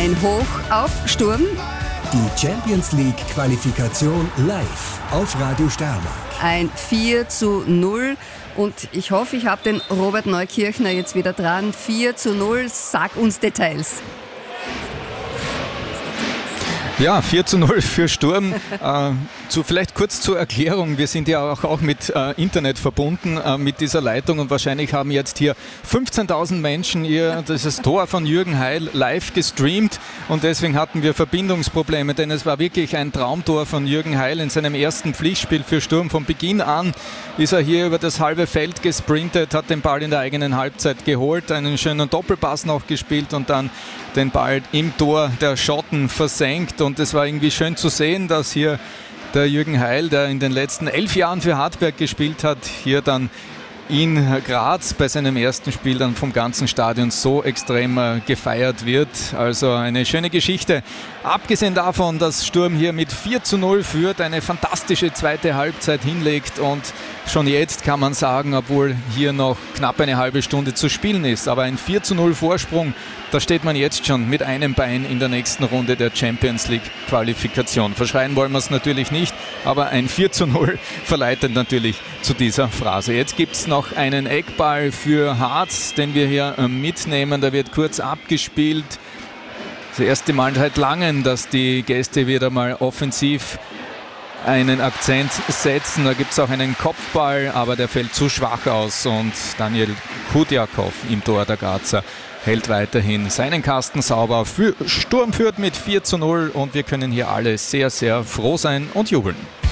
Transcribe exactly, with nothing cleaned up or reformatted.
Ein Hoch auf Sturm. Die Champions League Qualifikation live auf Radio Steiermark. Ein vier zu null. Und ich hoffe, ich habe den Robert Neukirchner jetzt wieder dran. vier zu null, sag uns Details. Ja, vier zu null für Sturm. äh, zu, vielleicht kurz zur Erklärung. Wir sind ja auch, auch mit äh, Internet verbunden, äh, mit dieser Leitung. Und wahrscheinlich haben jetzt hier fünfzehntausend Menschen ihr dieses Tor von Jürgen Heil live gestreamt. Und deswegen hatten wir Verbindungsprobleme, denn es war wirklich ein Traumtor von Jürgen Heil in seinem ersten Pflichtspiel für Sturm. Von Beginn an ist er hier über das halbe Feld gesprintet, hat den Ball in der eigenen Halbzeit geholt, einen schönen Doppelpass noch gespielt und dann den Ball im Tor der Schotten versenkt. Und es war irgendwie schön zu sehen, dass hier der Jürgen Heil, der in den letzten elf Jahren für Hartberg gespielt hat, hier dann in Graz bei seinem ersten Spiel dann vom ganzen Stadion so extrem äh, gefeiert wird. Also eine schöne Geschichte. Abgesehen davon, dass Sturm hier mit vier zu null führt, eine fantastische zweite Halbzeit hinlegt und schon jetzt kann man sagen, obwohl hier noch knapp eine halbe Stunde zu spielen ist, aber ein vier zu null Vorsprung, da steht man jetzt schon mit einem Bein in der nächsten Runde der Champions League Qualifikation. Verschreien wollen wir es natürlich nicht, aber ein vier zu null verleitet natürlich zu dieser Phrase. Jetzt gibt es noch einen Eckball für Harz, den wir hier mitnehmen. Da wird kurz abgespielt. Das erste Mal seit langem, dass die Gäste wieder mal offensiv einen Akzent setzen. Da gibt es auch einen Kopfball, aber der fällt zu schwach aus und Daniel Kudjakov im Tor der Grazer hält weiterhin seinen Kasten sauber. Für Sturm führt mit vier zu null und wir können hier alle sehr, sehr froh sein und jubeln.